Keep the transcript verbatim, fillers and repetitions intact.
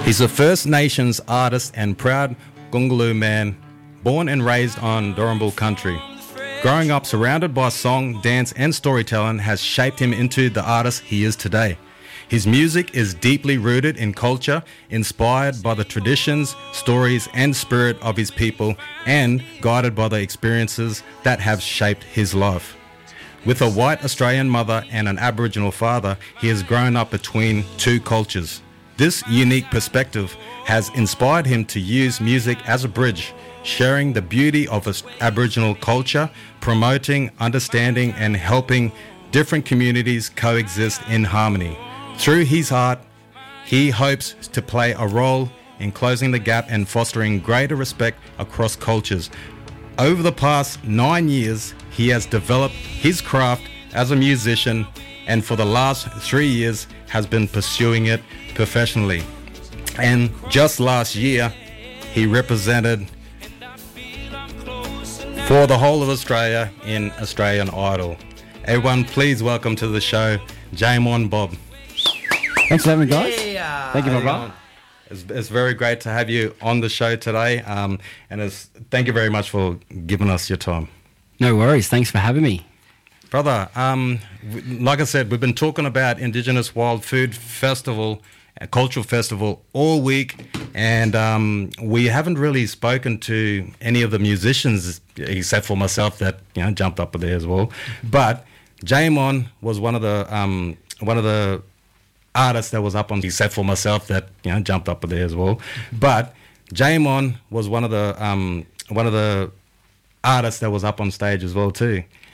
He's a First Nations artist and proud Gungalu man, born and raised on Dorrimbul country. Growing up surrounded by song, dance and storytelling has shaped him into the artist he is today. His music is deeply rooted in culture, inspired by the traditions, stories and spirit of his people, and guided by the experiences that have shaped his life. With a white Australian mother and an Aboriginal father, he has grown up between two cultures. This unique perspective has inspired him to use music as a bridge, sharing the beauty of Aboriginal culture, promoting, understanding and helping different communities coexist in harmony. Through his art, he hopes to play a role in closing the gap and fostering greater respect across cultures. Over the past nine years, he has developed his craft as a musician, and for the last three years has been pursuing it professionally. And just last year, he represented for the whole of Australia in Australian Idol. Everyone, please welcome to the show, Jamon Bob. Thanks for having me, guys. Yeah. Thank you, my brother. It's, it's very great to have you on the show today, um, and it's, thank you very much for giving us your time. No worries. Thanks for having me. Brother, um, w- like I said, we've been talking about Indigenous Wild Food Festival, a cultural festival all week, and um, we haven't really spoken to any of the musicians except for myself that, you know, jumped up there as well. But Jamon was one of the um, one of the artists that was up on, except for myself that, you know, jumped up there as well. But Jamon was one of the um, one of the artists that was up on stage as well too.